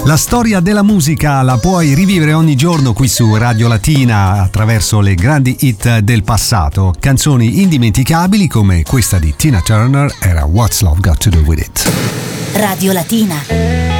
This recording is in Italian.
La storia della musica la puoi rivivere ogni giorno qui su Radio Latina attraverso le grandi hit del passato. Canzoni indimenticabili come questa di Tina Turner era What's Love Got to Do With It. Radio Latina.